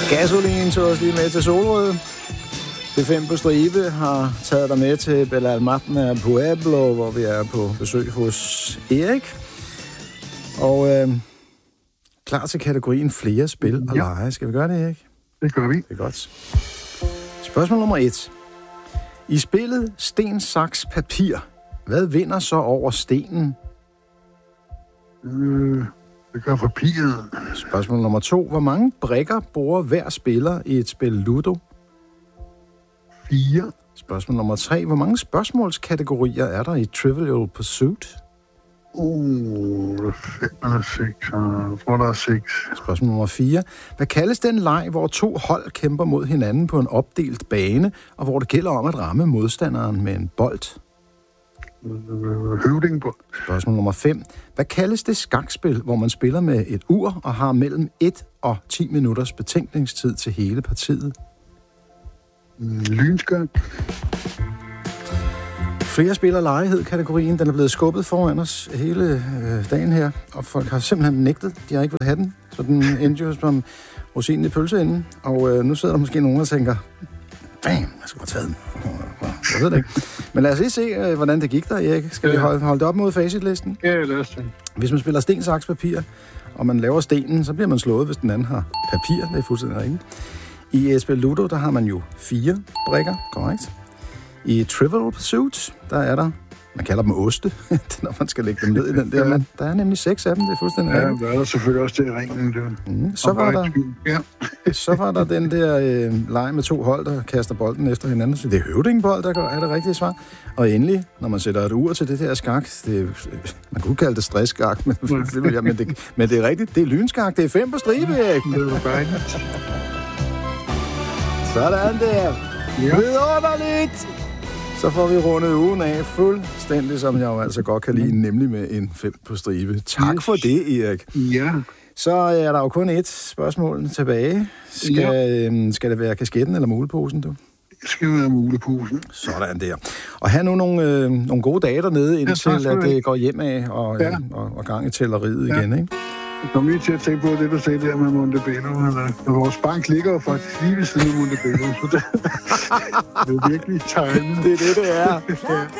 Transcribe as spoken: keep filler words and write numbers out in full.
Gasolin tog os lige med til Solrød. B fem på stribe har taget dig med til Belalmatna Pueblo, hvor vi er på besøg hos Erik. Og øh, klar til kategorien flere spil og ja. lege. Skal vi gøre det, Erik? Det gør vi. Det er godt. Spørgsmål nummer et. I spillet sten, saks, papir, hvad vinder så over stenen? Øh, det gør papiret. Spørgsmål nummer to. Hvor mange brikker bruger hver spiller i et spil Ludo? Fire. Spørgsmål nummer tre. Hvor mange spørgsmålskategorier er der i Trivial Pursuit? Uh, fem eller seks. Jeg tror, der er seks. Spørgsmål nummer fire. Hvad kaldes den leg, hvor to hold kæmper mod hinanden på en opdelt bane, og hvor det gælder om at ramme modstanderen med en bold? Høvdingbold. Spørgsmål nummer fem. Hvad kaldes det skakspil, hvor man spiller med et ur og har mellem et og ti minutters betænkningstid til hele partiet? Lynskak. Flere spiller legehed kategorien. Den er blevet skubbet foran os hele øh, dagen her, og folk har simpelthen nægtet. De har ikke vil have den, så den endte jo som rosinen i pølseenden. Og øh, nu sidder der måske nogen og tænker, bam, jeg skulle have taget den. Jeg ved det ikke. Men lad os lige se, øh, hvordan det gik der, Erik. Skal ja. vi holde, holde det op mod facitlisten? Ja, lad os se. Hvis man spiller sten, saks, papir, og man laver stenen, så bliver man slået, hvis den anden har papir. Det er fuldstændig rigtigt. I et spil Ludo, der har man jo fire brikker, korrekt. I Trivial Pursuit, der er der, man kalder dem oste, når man skal lægge dem ned i den der, men der er nemlig seks af dem, det er fuldstændig ja, rigtigt. Ja, der er der selvfølgelig også det i ringen. Det. Mm, så, var der, ja. så var der den der øh, leg med to hold, der kaster bolden efter hinanden, så det er høvdingbold, der er det rigtige svar. Og endelig, når man sætter et ur til det der skak, det, man kunne kalde det stressskak, men, ja, men, det, men det er rigtigt, det er lynskak, det er fem på stribe, Erik. Det var dejligt. Sådan der. Ja. Vidunderligt! Så får vi rundet ugen af fuldstændig, som jeg jo altså godt kan lide, nemlig med en fem på stribe. Tak yes. for det, Erik. Ja. Så er der jo kun et spørgsmål tilbage. Skal, ja. skal det være kasketten eller muleposen, du? Det skal være muleposen. Sådan der. Og have nu nogle, øh, nogle gode dage dernede, indtil ja, at det går hjem af og, ja. og, og gang i tælleriet ja. igen, ikke? Jeg kom lige til at tænke på det, du sagde der med Montebello. Vores bank ligger jo faktisk lige ved siden af Montebello, så det, det er virkelig tegnet. Det er det, det er.